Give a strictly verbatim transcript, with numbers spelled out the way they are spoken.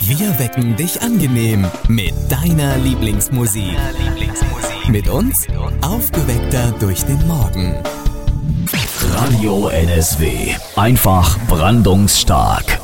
Wir wecken dich angenehm mit deiner Lieblingsmusik. Mit uns aufgeweckter durch den Morgen. Radio N S W. Einfach brandungsstark.